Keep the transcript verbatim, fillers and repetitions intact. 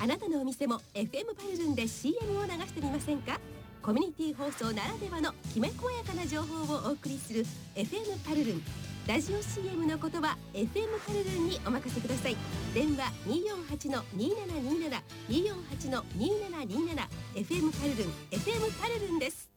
あなたのお店も エフエム パルルンで シーエム を流してみませんか？コミュニティ放送ならではのきめ細やかな情報をお送りする エフエム パルルン。ラジオ シーエム の言葉 エフエム パルルンにお任せください。電話 にーよんはちのにーななにーなな にーよんはちのにーななにーなな エフエム パルルン エフエム パルルンです。